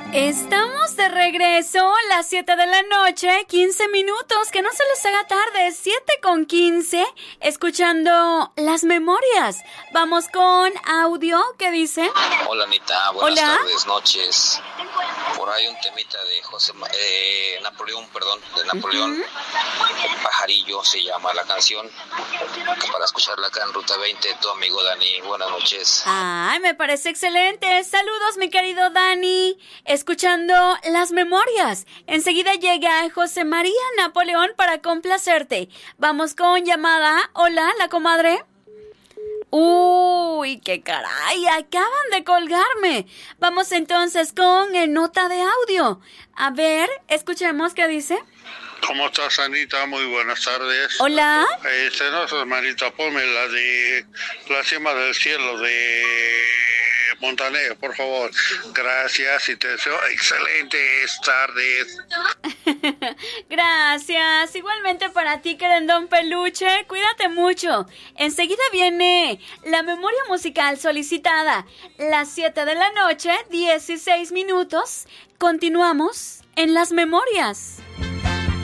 Estamos de regreso a las 7 de la noche, 15 minutos, que no se les haga tarde, 7:15, escuchando Las Memorias. Vamos con audio, ¿qué dice? Hola Anita, buenas tardes, noches. Por ahí un temita de Napoleón, El Pajarillo se llama la canción, para escucharla acá en Ruta 20, tu amigo Dani, buenas noches. Ay, me parece excelente, saludos mi querido Dani, escuchando Las Memorias. Enseguida llega José María Napoleón para complacerte. Vamos con llamada. Hola, la comadre. Uy, qué caray, acaban de colgarme. Vamos entonces con nota de audio. A ver, escuchemos qué dice. ¿Cómo estás, Anita? Muy buenas tardes. Hola. No, Marita, ponme la de La Cima del Cielo de Montaner, por favor. Gracias y te deseo excelentes tardes. Gracias. Igualmente para ti, querendón peluche. Cuídate mucho. Enseguida viene la memoria musical solicitada. Las 7 de la noche, 16 minutos. Continuamos en Las Memorias.